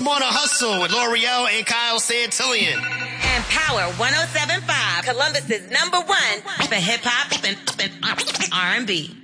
I'm on a hustle with L'Oreal and Kyle Santillian. And Power 107.5, Columbus's #1 for hip hop and R&B.